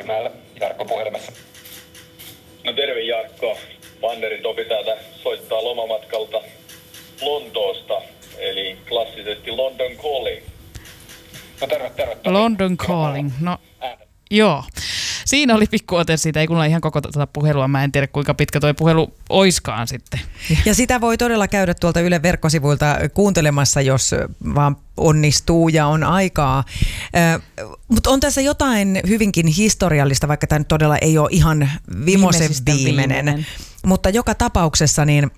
Puolimäellä Jarkko puhelimessa. No terve Jarkko. Manneri Topi täältä soittaa lomamatkalta Lontoosta, eli klassisesti London Calling. No terve. London Calling, no joo. Siinä oli pikku ote siitä, ei kuulla ihan koko tätä puhelua, mä en tiedä kuinka pitkä toi puhelu oiskaan sitten. Ja sitä voi todella käydä tuolta Ylen verkkosivuilta kuuntelemassa, jos vaan onnistuu ja on aikaa. Mutta on tässä jotain hyvinkin historiallista, vaikka tämä nyt todella ei ole ihan viimeinen. Mutta joka tapauksessa niin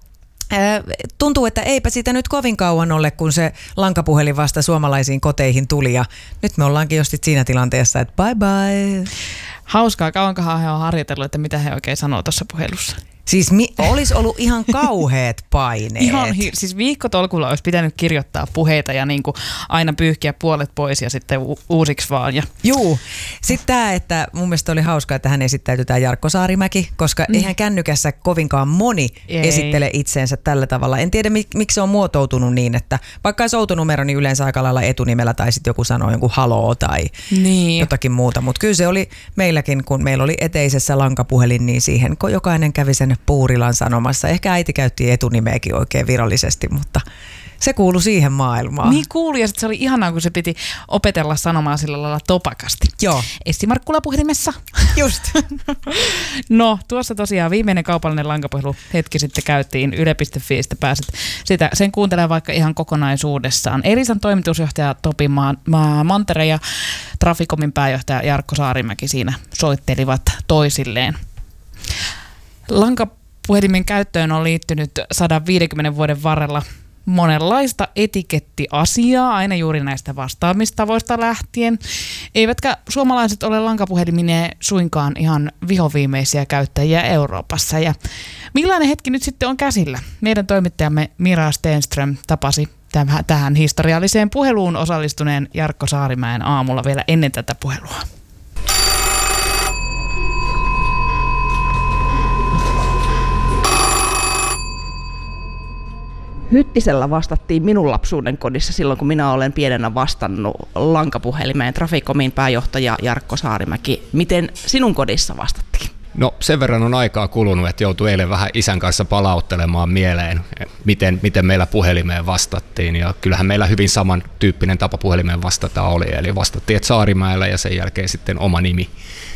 tuntuu, että eipä siitä nyt kovin kauan ole, kun se lankapuhelin vasta suomalaisiin koteihin tuli ja nyt me ollaankin just siinä tilanteessa, että bye bye. Hauskaa, kauankohan he on harjoitellut, että mitä he oikein sanoo tuossa puhelussa. Siis olisi ollut ihan kauheat paineet. Siis viikkotolkulla olisi pitänyt kirjoittaa puheita ja niin kuin aina pyyhkiä puolet pois ja sitten uusiksi vaan. Juu. Sitten tämä, että mun mielestä oli hauskaa, että hän esittäytyi tämä Jarkko Saarimäki, koska eihän kännykässä kovinkaan moni esittele itseensä tällä tavalla. En tiedä, miksi se on muotoutunut niin, että vaikka olisi outonumero, niin yleensä aika lailla etunimellä tai sitten joku sanoo jonkun haloo tai jotakin muuta. Mutta kyllä se oli meilläkin, kun meillä oli eteisessä lankapuhelin, niin siihen jokainen kävi sen Puurilan sanomassa. Ehkä äiti käytti etunimeäkin oikein virallisesti, mutta se kuului siihen maailmaan. Niin kuului, ja se oli ihanaa, kun se piti opetella sanomaan sillä lailla topakasti. Joo. Essi Markkula puhelimessa. Just. No, tuossa tosiaan viimeinen kaupallinen lankapuhelu hetki sitten käytiin yle.fi-stä pääset sen kuuntelemaan vaikka ihan kokonaisuudessaan. Elisan toimitusjohtaja Topi Mantere ja Traficomin pääjohtaja Jarkko Saarimäki siinä soittelivat toisilleen. Lankapuhelimen käyttöön on liittynyt 150 vuoden varrella monenlaista etikettiasiaa, aina juuri näistä vastaamistavoista lähtien. Eivätkä suomalaiset ole lankapuheliminen suinkaan ihan vihoviimeisiä käyttäjiä Euroopassa. Ja millainen hetki nyt sitten on käsillä? Meidän toimittajamme Mira Stenström tapasi tähän historialliseen puheluun osallistuneen Jarkko Saarimäen aamulla vielä ennen tätä puhelua. Hyttisellä vastattiin minun lapsuuden kodissa silloin, kun minä olen pienenä vastannut lankapuhelimeen. Traficomin pääjohtaja Jarkko Saarimäki. Miten sinun kodissa vastattiin? No sen verran on aikaa kulunut, että joutui eilen vähän isän kanssa palauttelemaan mieleen, miten meillä puhelimeen vastattiin. Ja kyllähän meillä hyvin samantyyppinen tapa puhelimeen vastata oli. Eli vastattiin, että Saarimäellä ja sen jälkeen sitten oma nimi.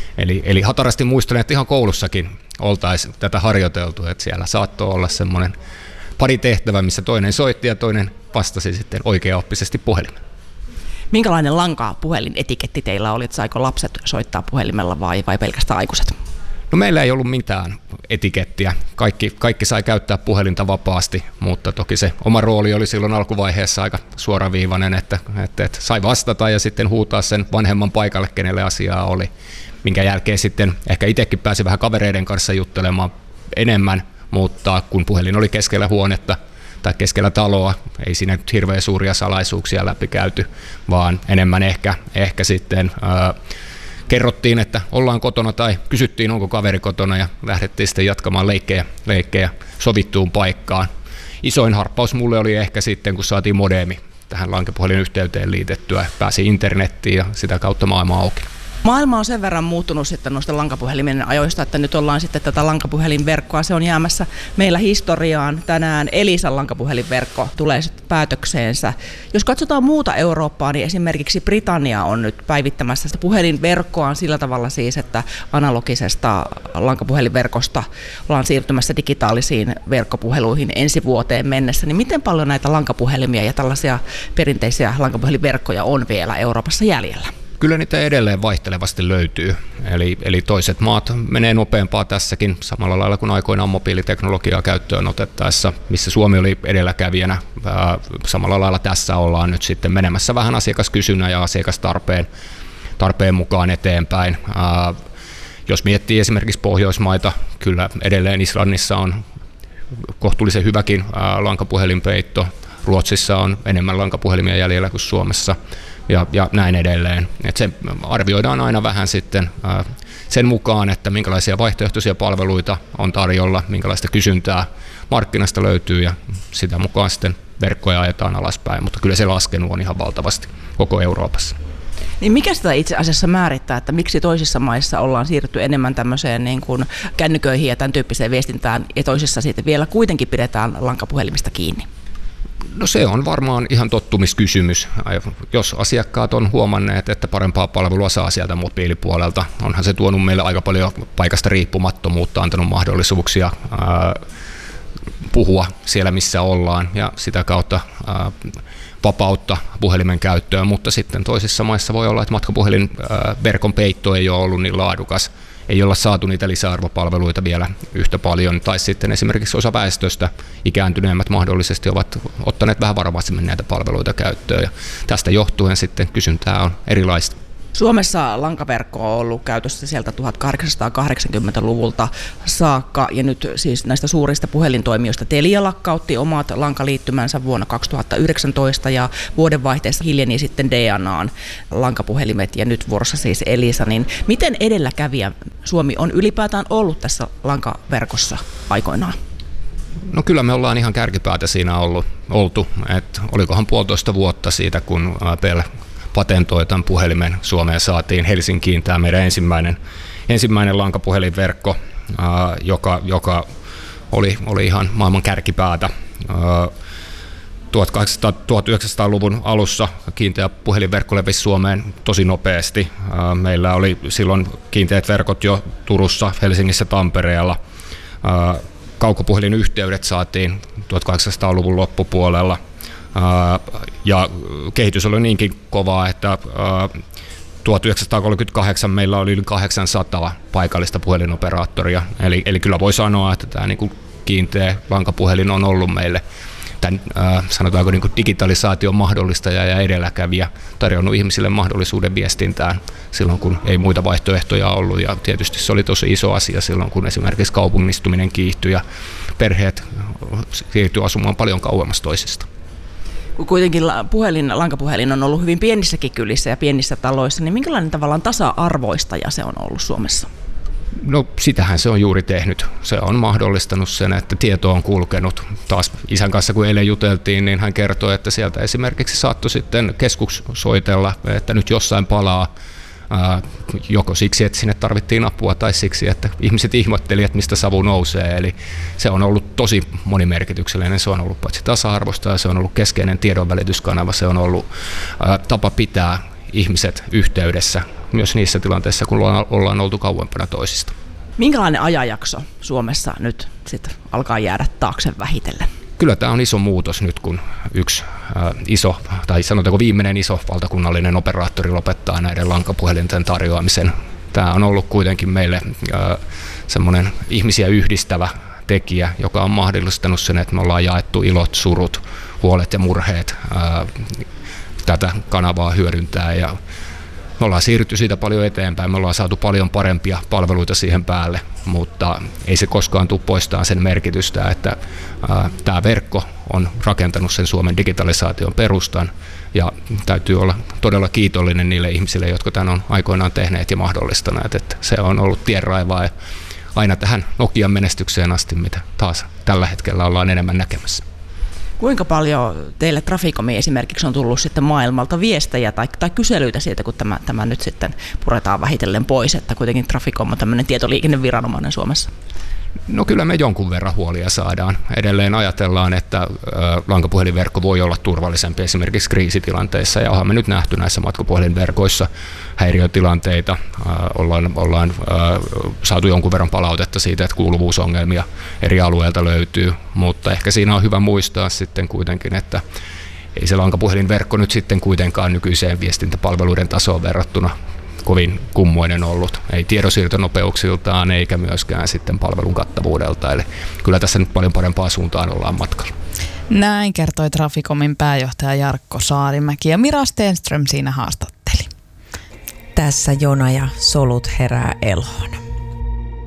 Eli hatarasti muistelen, että ihan koulussakin oltaisiin tätä harjoiteltu, että siellä saattoi olla semmoinen pari tehtävää, missä toinen soitti ja toinen vastasi sitten oikeaoppisesti puhelimeen. Minkälainen lankapuhelin etiketti teillä oli, että saiko lapset soittaa puhelimella vai pelkästään aikuiset? No meillä ei ollut mitään etikettiä. Kaikki sai käyttää puhelinta vapaasti, mutta toki se oma rooli oli silloin alkuvaiheessa aika suoraviivainen, että sai vastata ja sitten huutaa sen vanhemman paikalle, kenelle asiaa oli. Minkä jälkeen sitten ehkä itsekin pääsi vähän kavereiden kanssa juttelemaan enemmän, mutta kun puhelin oli keskellä huonetta tai keskellä taloa, ei siinä nyt hirveän suuria salaisuuksia läpikäyty, vaan enemmän ehkä sitten kerrottiin, että ollaan kotona tai kysyttiin, onko kaveri kotona ja lähdettiin sitten jatkamaan leikkejä sovittuun paikkaan. Isoin harppaus mulle oli ehkä sitten, kun saatiin modeemi tähän lankapuhelin yhteyteen liitettyä, pääsi internettiin ja sitä kautta maailma auki. Maailma on sen verran muuttunut sitten noista lankapuhelimien ajoista, että nyt ollaan sitten tätä lankapuhelinverkkoa. Se on jäämässä meillä historiaan tänään. Elisan lankapuhelinverkko tulee sitten päätökseensä. Jos katsotaan muuta Eurooppaa, niin esimerkiksi Britannia on nyt päivittämässä sitä puhelinverkkoaan sillä tavalla siis, että analogisesta lankapuhelinverkosta ollaan siirtymässä digitaalisiin verkkopuheluihin ensi vuoteen mennessä. Niin miten paljon näitä lankapuhelimia ja tällaisia perinteisiä lankapuhelinverkkoja on vielä Euroopassa jäljellä? Kyllä niitä edelleen vaihtelevasti löytyy, eli toiset maat menee nopeampaa tässäkin samalla lailla kuin aikoinaan mobiiliteknologiaa käyttöön otettaessa, missä Suomi oli edelläkävijänä. Samalla lailla tässä ollaan nyt sitten menemässä vähän asiakaskysynnän ja asiakastarpeen mukaan eteenpäin. Jos miettii esimerkiksi Pohjoismaita, kyllä edelleen Islannissa on kohtuullisen hyväkin lankapuhelinpeitto, Ruotsissa on enemmän lankapuhelimia jäljellä kuin Suomessa. Ja näin edelleen. Et se arvioidaan aina vähän sitten sen mukaan, että minkälaisia vaihtoehtoisia palveluita on tarjolla, minkälaista kysyntää markkinasta löytyy ja sitä mukaan sitten verkkoja ajetaan alaspäin, mutta kyllä se laskenut on ihan valtavasti koko Euroopassa. Niin mikä sitä itse asiassa määrittää, että miksi toisissa maissa ollaan siirrytty enemmän tämmöiseen niin kuin kännyköihin ja tämän tyyppiseen viestintään ja toisissa siitä vielä kuitenkin pidetään lankapuhelimista kiinni? No se on varmaan ihan tottumiskysymys. Jos asiakkaat on huomanneet, että parempaa palvelua saa sieltä mobiilipuolelta, onhan se tuonut meille aika paljon paikasta riippumattomuutta, antanut mahdollisuuksia puhua siellä, missä ollaan, ja sitä kautta vapautta puhelimen käyttöön, mutta sitten toisissa maissa voi olla, että matkapuhelinverkon peitto ei ole ollut niin laadukas, ei olla saatu niitä lisäarvopalveluita vielä yhtä paljon, tai sitten esimerkiksi osa väestöstä, ikääntyneemmät mahdollisesti, ovat ottaneet vähän varovaisemmin näitä palveluita käyttöön, ja tästä johtuen sitten kysyntää on erilaista. Suomessa lankaverkko on ollut käytössä sieltä 1880-luvulta saakka, ja nyt siis näistä suurista puhelintoimijoista Telia lakkautti omat lankaliittymänsä vuonna 2019, ja vuodenvaihteessa hiljeni sitten DNAn lankapuhelimet, ja nyt vuorossa siis Elisa. Niin miten edelläkävijä Suomi on ylipäätään ollut tässä lankaverkossa aikoinaan? No kyllä me ollaan ihan kärkipäätä siinä oltu, että olikohan 1,5 vuotta siitä, kun APL patentoi tämän puhelimen Suomeen, saatiin Helsinkiin tämä meidän ensimmäinen lankapuhelinverkko, joka oli ihan maailman kärkipäätä. 1900-luvun alussa kiinteä puhelinverkko levisi Suomeen tosi nopeasti. Meillä oli silloin kiinteät verkot jo Turussa, Helsingissä, Tampereella. Kaukopuhelinyhteydet saatiin 1800-luvun loppupuolella. Ja kehitys oli niinkin kovaa, että 1938 meillä oli yli 800 paikallista puhelinoperaattoria. Eli kyllä voi sanoa, että tämä niin kuin kiinteä lankapuhelin on ollut meille tämän, sanotaanko niin kuin digitalisaation mahdollistaja ja edelläkävijä, tarjonnut ihmisille mahdollisuuden viestintään silloin, kun ei muita vaihtoehtoja ollut. Ja tietysti se oli tosi iso asia silloin, kun esimerkiksi kaupungistuminen kiihtyi ja perheet siirtyi asumaan paljon kauemmas toisista. Kuitenkin lankapuhelin on ollut hyvin pienissäkin kylissä ja pienissä taloissa, niin minkälainen tavallaan tasa-arvoistaja se on ollut Suomessa? No sitähän se on juuri tehnyt. Se on mahdollistanut sen, että tieto on kulkenut. Taas isän kanssa kun eilen juteltiin, niin hän kertoi, että sieltä esimerkiksi saattoi sitten keskus soitella, että nyt jossain palaa. Joko siksi, että sinne tarvittiin apua, tai siksi, että ihmiset ihmetteli, että mistä savu nousee. Eli se on ollut tosi monimerkityksellinen. Se on ollut paitsi tasa-arvosta, ja se on ollut keskeinen tiedonvälityskanava. Se on ollut tapa pitää ihmiset yhteydessä myös niissä tilanteissa, kun ollaan oltu kauempana toisista. Minkälainen ajanjakso Suomessa nyt sit alkaa jäädä taakse vähitellen? Kyllä tämä on iso muutos nyt, kun yksi iso, tai sanotaanko viimeinen iso valtakunnallinen operaattori lopettaa näiden lankapuhelinten tarjoamisen. Tämä on ollut kuitenkin meille semmoinen ihmisiä yhdistävä tekijä, joka on mahdollistanut sen, että me ollaan jaettu ilot, surut, huolet ja murheet tätä kanavaa hyödyntää, ja me ollaan siirrytty siitä paljon eteenpäin, me ollaan saatu paljon parempia palveluita siihen päälle, mutta ei se koskaan tule poistamaan sen merkitystä, että tämä verkko on rakentanut sen Suomen digitalisaation perustan, ja täytyy olla todella kiitollinen niille ihmisille, jotka tämän on aikoinaan tehneet ja mahdollistaneet, että se on ollut tienraivaa aina tähän Nokian menestykseen asti, mitä taas tällä hetkellä ollaan enemmän näkemässä. Kuinka paljon teille Traficomiin esimerkiksi on tullut sitten maailmalta viestejä tai kyselyitä siitä, kun tämä nyt sitten puretaan vähitellen pois, että kuitenkin Traficom on tämmöinen tietoliikenneviranomainen Suomessa? No kyllä me jonkun verran huolia saadaan. Edelleen ajatellaan, että lankapuhelinverkko voi olla turvallisempi esimerkiksi kriisitilanteissa, ja ollaan me nyt nähty näissä matkapuhelinverkoissa häiriötilanteita. Ollaan saatu jonkun verran palautetta siitä, että kuuluvuusongelmia eri alueilta löytyy, mutta ehkä siinä on hyvä muistaa sitten kuitenkin, että ei se lankapuhelinverkko nyt sitten kuitenkaan nykyiseen viestintäpalveluiden tasoon verrattuna kovin kummoinen ollut, ei tiedonsiirtonopeuksiltaan eikä myöskään sitten palvelun kattavuudelta, eli kyllä tässä nyt paljon parempaan suuntaan ollaan matkalla. Näin kertoi Traficomin pääjohtaja Jarkko Saarimäki, ja Mira Stenström siinä haastatteli. Tässä Jona ja solut herää eloon.